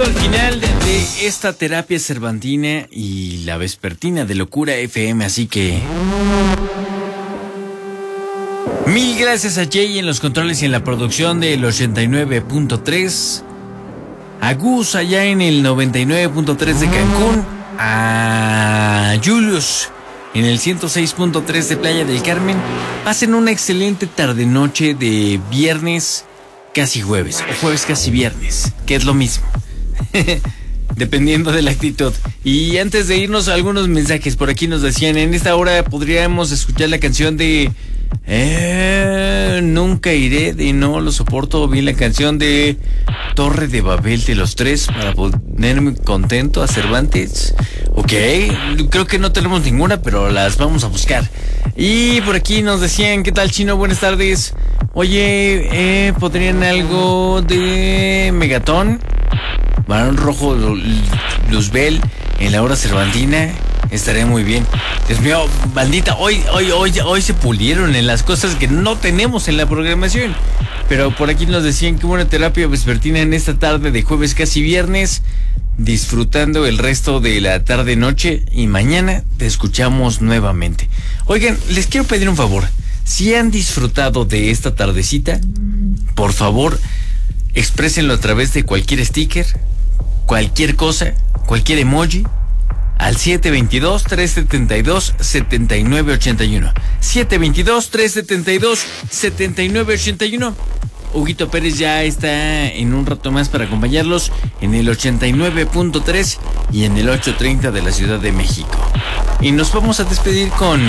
al final de esta terapia cervantina y la vespertina de Locura FM, así que mil gracias a Jay en los controles y en la producción del 89.3, a Gus allá en el 99.3 de Cancún, a Julius en el 106.3 de Playa del Carmen. Pasen una excelente tarde-noche de viernes casi jueves, o jueves casi viernes, que es lo mismo. Dependiendo de la actitud. Y antes de irnos, algunos mensajes por aquí nos decían: en esta hora podríamos escuchar la canción de Nunca iré, de No lo soporto. Bien, la canción de Torre de Babel de Los Tres, para ponerme contento, a Cervantes. Ok, creo que no tenemos ninguna, pero las vamos a buscar. Y por aquí nos decían: ¿qué tal, Chino? Buenas tardes. Oye, ¿podrían algo de Megatón? Barón Rojo, Luzbel en la hora cervantina, estaría muy bien. Dios mío, bandita, hoy se pulieron en las cosas que no tenemos en la programación. Pero por aquí nos decían: qué buena terapia vespertina en esta tarde de jueves casi viernes, disfrutando el resto de la tarde-noche, y mañana te escuchamos nuevamente. Oigan, les quiero pedir un favor. Si han disfrutado de esta tardecita, por favor, exprésenlo a través de cualquier sticker, cualquier cosa, cualquier emoji, al 722-372-7981. 722-372-7981. Huguito Pérez ya está en un rato más para acompañarlos en el 89.3 y en el 830 de la Ciudad de México. Y nos vamos a despedir con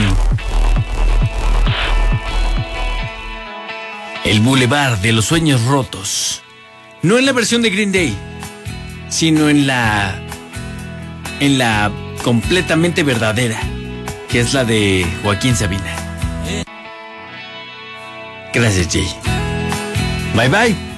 El Boulevard de los Sueños Rotos. No en la versión de Green Day, sino en la completamente verdadera, que es la de Joaquín Sabina. Gracias, Jay. Bye bye.